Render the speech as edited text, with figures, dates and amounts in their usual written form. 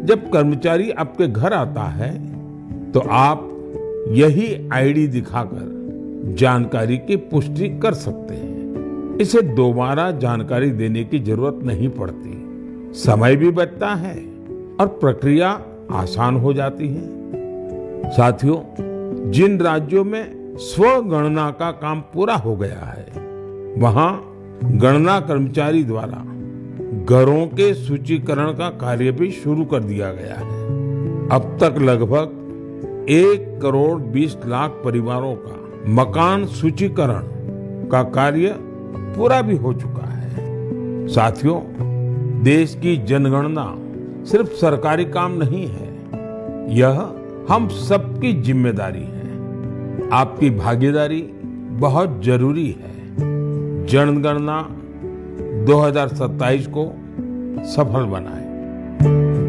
जब कर्मचारी आपके घर आता है तो आप यही आईडी दिखाकर जानकारी की पुष्टि कर सकते हैं। इसे दोबारा जानकारी देने की जरूरत नहीं पड़ती, समय भी बचता है और प्रक्रिया आसान हो जाती है। साथियों, जिन राज्यों में स्वगणना का काम पूरा हो गया है, वहां गणना कर्मचारी द्वारा घरों के सूचीकरण का कार्य भी शुरू कर दिया गया है। अब तक लगभग 1,20,00,000 परिवारों का मकान सूचीकरण का कार्य पूरा भी हो चुका है। साथियों, देश की जनगणना सिर्फ सरकारी काम नहीं है, यह हम सबकी जिम्मेदारी है। आपकी भागीदारी बहुत जरूरी है। जनगणना 2027 को सफल बनाएं।